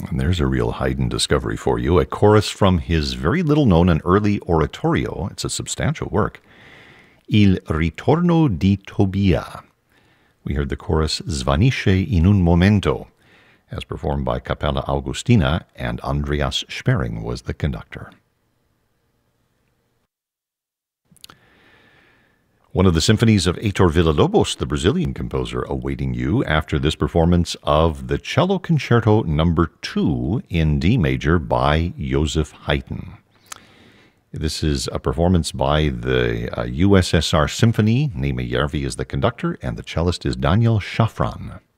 And there's a real Haydn discovery for you. A chorus from his very little known and early oratorio. It's a substantial work. Il ritorno di Tobia. We heard the chorus Svanisce in un momento, as performed by Capella Augustina, and Andreas Sperring was the conductor. One of the symphonies of Heitor Villa-Lobos, the Brazilian composer, awaiting you after this performance of the Cello Concerto No. 2 in D major by Joseph Haydn. This is a performance by the USSR Symphony. Nima Järvi is the conductor, and the cellist is Daniel Shafran.